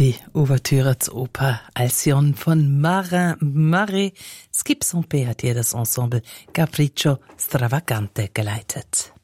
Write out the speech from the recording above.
Die Ouvertüre zur Oper Alcyon von Marin Marais. Skip Sampé hat hier das Ensemble Capriccio Stravagante geleitet.